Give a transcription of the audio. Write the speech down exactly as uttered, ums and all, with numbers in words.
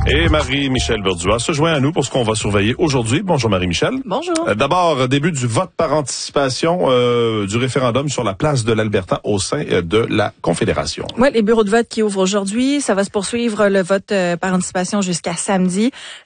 Et Marie-Michel Verdua se joint à nous pour ce qu'on va surveiller aujourd'hui. Bonjour Marie-Michel. Bonjour. Euh, D'abord, début du vote par anticipation euh, du référendum sur la place de l'Alberta au sein euh, de la Confédération. Oui, les bureaux de vote qui ouvrent aujourd'hui, ça va se poursuivre le vote euh, par anticipation jusqu'à samedi.